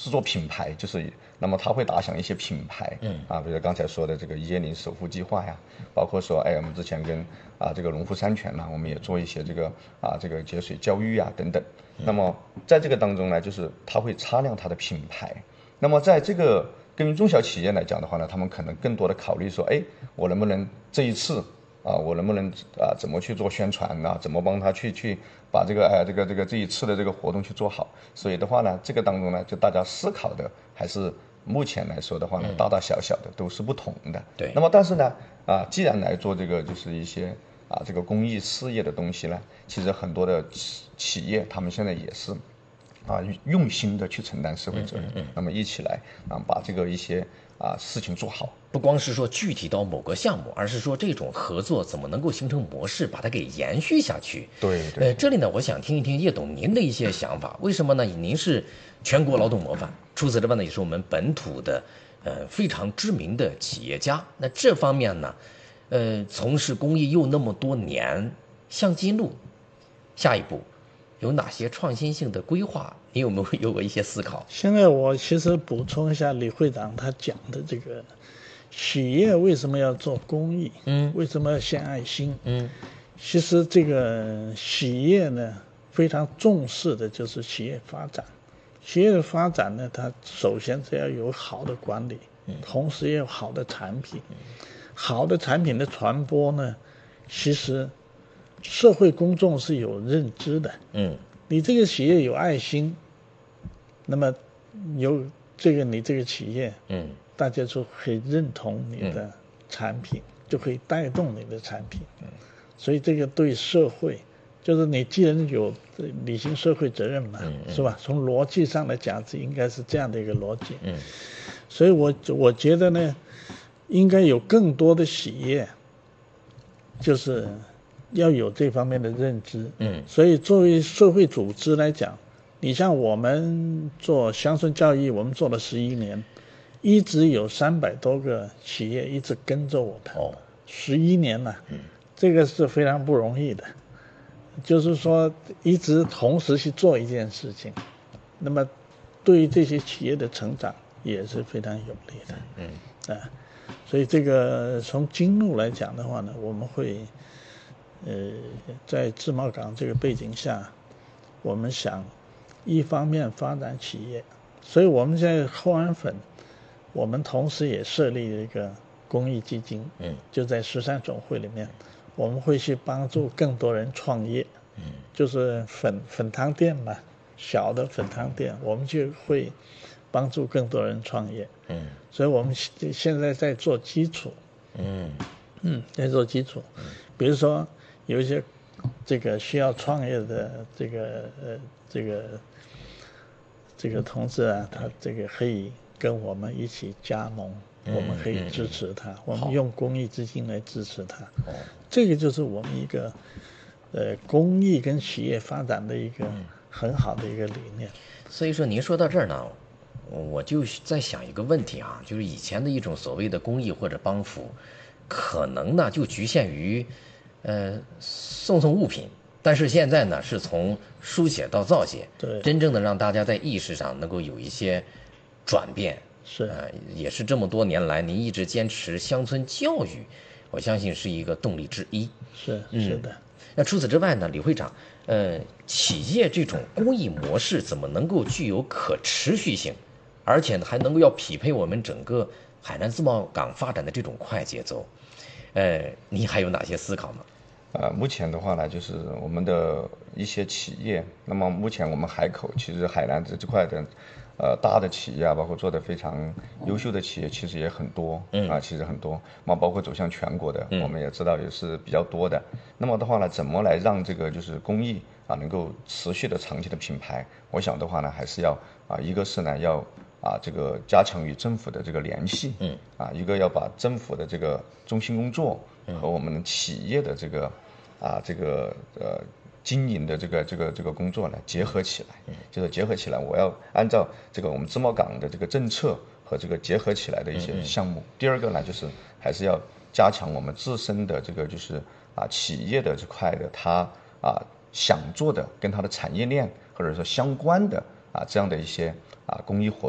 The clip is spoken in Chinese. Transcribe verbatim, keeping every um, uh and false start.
是做品牌，就是那么他会打响一些品牌，嗯啊，比如刚才说的这个椰林守护计划呀，包括说哎我们之前跟啊这个农夫山泉呢，我们也做一些这个啊这个节水教育啊等等。那么在这个当中呢，就是他会擦亮他的品牌。那么在这个对于中小企业来讲的话呢，他们可能更多的考虑说，哎，我能不能这一次啊，我能不能啊怎么去做宣传啊，怎么帮他去去把这个哎这个这个这一次的这个活动去做好。所以的话呢，这个当中呢，就大家思考的还是目前来说的话呢，大大小小的都是不同的。 对。 那么但是呢，啊，既然来做这个就是一些啊这个公益事业的东西呢，其实很多的企企业他们现在也是。啊，用心的去承担社会责任，嗯嗯嗯那么一起来啊，把这个一些啊事情做好。 不光是说具体到某个项目，而是说这种合作怎么能够形成模式，把它给延续下去。 对对。 呃，这里呢，我想听一听叶董您的一些想法。为什么呢？您是全国劳动模范，除此之外呢，也是我们本土的呃非常知名的企业家。那这方面呢，呃，从事公益又那么多年，向金路下一步有哪些创新性的规划？你有没有有过一些思考？ 现在我其实补充一下李会长他讲的这个企业为什么要做公益，嗯，为什么要献爱心，嗯，其实这个企业呢非常重视的就是企业发展。企业的发展呢，它首先是要有好的管理，同时也有好的产品。好的产品的传播呢，其实社会公众是有认知的，嗯，你这个企业有爱心，那么有这个你这个企业，嗯，大家就会认同你的产品，嗯，就可以带动你的产品，嗯，所以这个对社会，就是你既然有履行社会责任嘛，嗯嗯，是吧？从逻辑上来讲，是应该是这样的一个逻辑，嗯，所以我我觉得呢，应该有更多的企业，就是要有这方面的认知，嗯，所以作为社会组织来讲，你像我们做乡村教育，我们做了十一年，一直有三百多个企业一直跟着我们，哦，十一年了，嗯，这个是非常不容易的，就是说一直同时去做一件事情，那么对于这些企业的成长也是非常有利的，嗯，啊，所以这个从经路来讲的话呢，我们会。呃，在自贸港这个背景下，我们想一方面发展企业，所以我们现在厚安粉，我们同时也设立了一个公益基金，嗯，就在十三总会里面，我们会去帮助更多人创业，嗯，就是粉粉汤店嘛，小的粉汤店，我们就会帮助更多人创业，嗯，所以我们现在在做基础，嗯嗯，在做基础，比如说。有一些这个需要创业的这个呃这个这个同志啊，他这个可以跟我们一起加盟，嗯，我们可以支持他，嗯，我们用公益资金来支持他。这个就是我们一个呃公益跟企业发展的一个很好的一个理念。 所以说您说到这儿呢，我就在想一个问题啊，就是以前的一种所谓的公益或者帮扶，可能呢就局限于。呃，送送物品，但是现在呢，是从书写到造写， 对， 真正的让大家在意识上能够有一些转变， 是， 呃，也是这么多年来您一直坚持乡村教育，我相信是一个动力之一。 是，是的。 嗯，那除此之外呢，李会长，呃，企业这种公益模式怎么能够具有可持续性，而且呢还能够要匹配我们整个海南自贸港发展的这种快节奏？呃，你还有哪些思考吗？ 呃，目前的话呢，就是我们的一些企业，那么目前我们海口其实海南这这块的，呃，大的企业啊，包括做的非常优秀的企业，其实也很多，嗯啊，其实很多，那么包括走向全国的，嗯，我们也知道也是比较多的。那么的话呢，怎么来让这个就是公益啊能够持续的长期的品牌？我想的话呢，还是要啊，一个是呢要啊这个加强与政府的这个联系，嗯啊，一个要把政府的这个中心工作和我们企业的这个。啊，这个呃经营的这个这个这个工作呢结合起来，就是结合起来，我要按照这个我们自贸港的这个政策和这个结合起来的一些项目。第二个呢，就是还是要加强我们自身的这个就是啊企业的这块的它啊想做的跟它的产业链或者说相关的啊这样的一些啊公益活动。